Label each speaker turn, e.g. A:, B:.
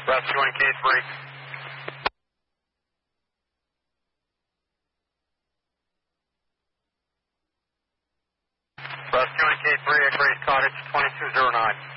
A: Rescue in K3. Rescue in K3 at Grace Cottage 2209.